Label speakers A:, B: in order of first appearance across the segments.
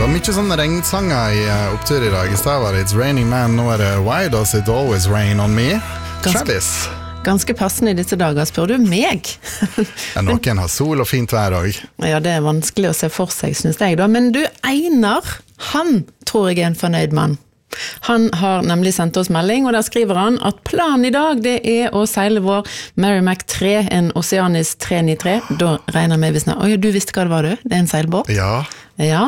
A: Det var mye sånne regnsanger i opptur i dag. I sted var det It's Raining Man, nå det Why Does It Always Rain On Me? Travis.
B: Ganske passende i disse dager, spør du meg?
A: Noen har sol og fint vær også.
B: Ja, det vanskelig å se for seg, synes jeg da. Men du, Einar, han tror jeg en fornøyd mann. Han har nemlig sendt oss melding, og der skriver han at planen i dag det å seile vår Merrimack 3, en Oceanis 393. Da regner vi visst Oi, du visste hva det var, du? Det en seilbåt?
A: Ja.
B: Ja.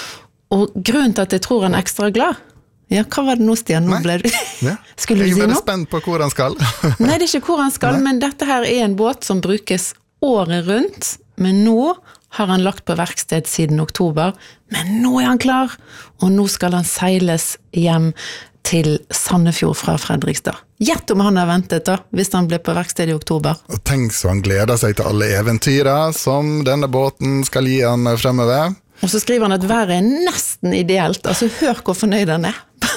B: Og grunnen til at jeg tror han ekstra glad, ja, hva var det nå, Stian? Nå ble du...
A: Ja.
B: Skulle du si noe?
A: Jeg er spent på hvor han skal.
B: Nei, det ikke hvor han skal, men dette her en båt som brukes året rundt, men nå har han lagt på verksted siden oktober, men nå han klar, og nå skal han seiles hjem til Sandefjord fra Fredrikstad. Gjett om han har ventet da, hvis han ble på verksted i oktober.
A: Og tenk så han gleder seg til alle eventyrer som denne båten skal gi han fremover.
B: Og så skriver han at været nesten ideelt, altså hør hvor fornøyd han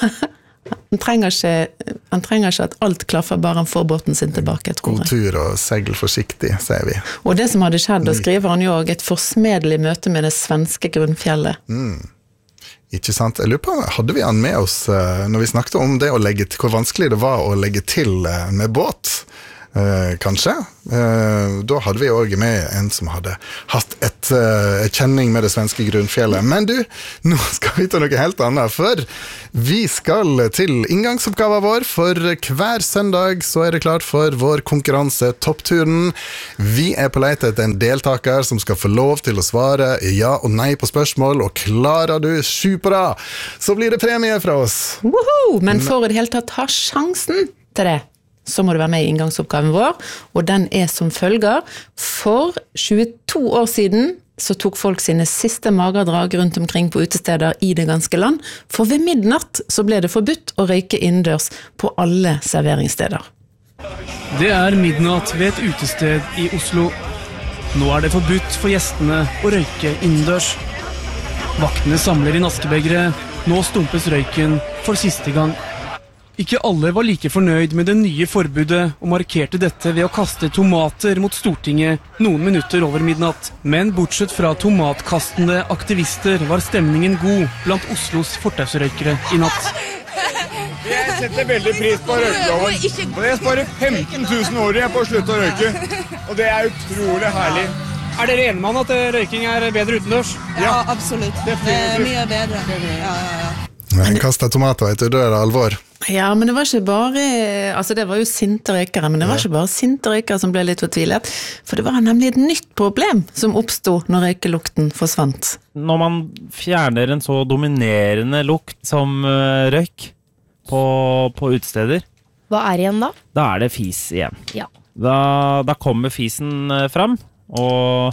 B: Han trenger ikke at alt klaffer, bare han får båten sin tilbake, tror jeg.
A: God tur og segl forsiktig, sier vi.
B: Og det som hadde skjedd, da skriver han jo også et forsmedelig møte med det svenske grunnfjellet.
A: Ikke sant? Jeg lurer på, hadde vi han med oss når vi snakket om det å legge til, hvor vanskelig det var å legge til med båt? Kanskje. Da hadde vi også med en som hadde hatt et kjenning med det svenske grunnfjellet. Men du, nå skal vi til noe helt annet, for vi skal til inngangsoppgaven vår, for hver søndag så det klart for vår konkurranse Toppturen. Vi på leit etter en deltaker som skal få lov til å svare ja og nei på spørsmål, og klarer du 7 på rad, så blir det premie fra oss.
B: Woohoo! Men for å det hele tatt ha sjansen til det, så må du være med i inngangsoppgaven vår, og den som følger. For 22 år siden så tok folk sine siste magerdrag rundt omkring på utesteder i det ganske land, for ved midnatt så ble det forbudt å røyke innendørs på alle serveringssteder.
C: Det midnatt ved et utested i Oslo. Nå det forbudt for gjestene å røyke innendørs. Vaktene samler inn askebegre. Nå stumpes røyken for siste gang. Ikke alle var like fornøyd med det nye forbudet og markerte dette ved å kaste tomater mot Stortinget noen minutter over midnatt. Men bortsett fra tomatkastende aktivister var stemningen god blant Oslos fortausrøykere i natt.
D: Jeg setter veldig pris på røykeloven, og jeg sparer 15 000 år på å slutte å røyke, og det utrolig herlig.
C: Dere enige med at røyking bedre utendørs?
E: Ja, absolutt. Det mye bedre. Ja.
A: Kastet tomater, vet du, det alvor.
B: Ja, men det var ikke bare, altså det var jo sinte røykere, men det var ikke bare sinte røykere som ble litt fortvilet, for det var nemlig et nytt problem som oppstod når røykelukten forsvant.
F: Når man fjerner en så dominerende lukt som røyk på utesteder, hva igjen da? Da det fis igjen. Ja. Da kommer fisen fram, og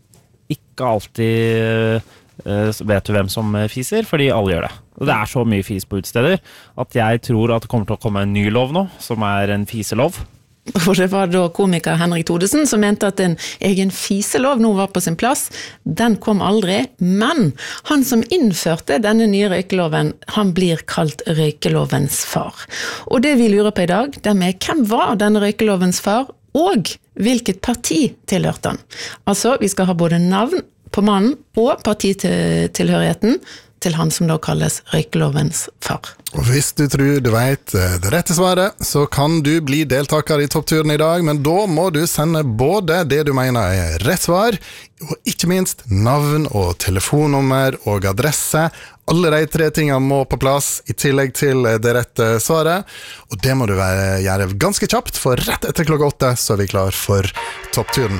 F: ikke alltid vet du hvem som fiser, fordi alle gjør det. Og det så mye fis på utesteder at jeg tror at det kommer til å komme en ny lov nå, som en fiselov.
B: For det var da komiker Henrik Thodesen som mente at en egen fiselov nå var på sin plass. Den kom aldri, men han som innførte denne nye røykeloven, han blir kalt røykelovens far. Og det vi lurer på i dag, det hvem var denne røykelovens far, og hvilket parti tilhørte han? Altså, vi skal ha både navn på mannen og partitilhørigheten til han som da kalles røykelovens far.
A: Og hvis du tror du vet det rette svaret, så kan du bli deltaker i Toppturen i dag, men da må du sende både det du mener rett svar, og ikke minst navn og telefonnummer og adresse. Alle de 3 tingene må på plass i tillegg til det rette svaret, og det må du gjøre ganske kjapt, for rett etter klokka 8 så vi klar for Toppturen.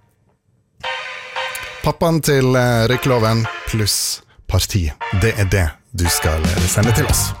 A: Pappaen til røykeloven pluss parti, det det du skal sende til oss.